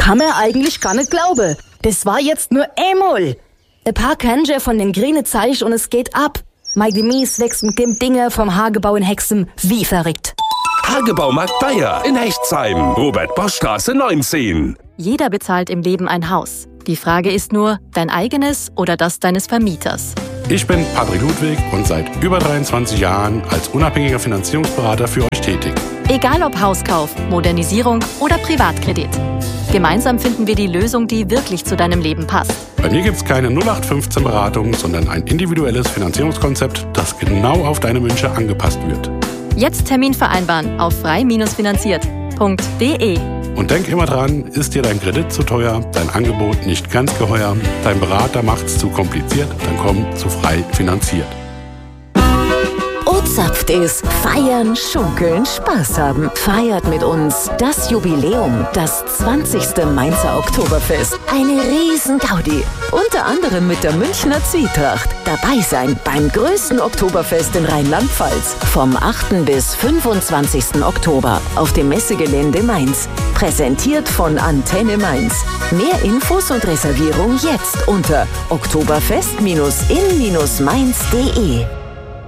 kann man eigentlich gar nicht glauben. Das war jetzt nur einmal. Ein paar Kanjer von den grünen Zeich und es geht ab. Mike Mies wächst und gibt Dinge vom Hagebau in Hexem wie verrückt. Hagebaumarkt Bayer in Hechtsheim, Robert-Bosch-Straße 19. Jeder bezahlt im Leben ein Haus. Die Frage ist nur, dein eigenes oder das deines Vermieters? Ich bin Patrick Ludwig und seit über 23 Jahren als unabhängiger Finanzierungsberater für euch tätig. Egal ob Hauskauf, Modernisierung oder Privatkredit. Gemeinsam finden wir die Lösung, die wirklich zu deinem Leben passt. Bei mir gibt es keine 0815-Beratung, sondern ein individuelles Finanzierungskonzept, das genau auf deine Wünsche angepasst wird. Jetzt Termin vereinbaren auf frei-finanziert.de. Und denk immer dran, ist dir dein Kredit zu teuer, dein Angebot nicht ganz geheuer, dein Berater macht's zu kompliziert, dann komm zu Frei Finanziert. Ozapft ist feiern, schunkeln, Spaß haben. Feiert mit uns das Jubiläum, das 20. Mainzer Oktoberfest. Eine riesen Gaudi. Unter anderem mit der Münchner Zwietracht. Dabei sein beim größten Oktoberfest in Rheinland-Pfalz. Vom 8. bis 25. Oktober auf dem Messegelände Mainz. Präsentiert von Antenne Mainz. Mehr Infos und Reservierung jetzt unter oktoberfest-in-mainz.de.